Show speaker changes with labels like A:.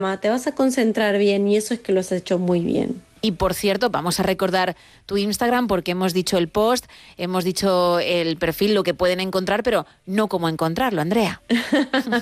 A: Te vas a concentrar bien y eso es que lo has hecho muy bien.
B: Y por cierto, vamos a recordar tu Instagram porque hemos dicho el post, hemos dicho el perfil, lo que pueden encontrar, pero no cómo encontrarlo, Andrea.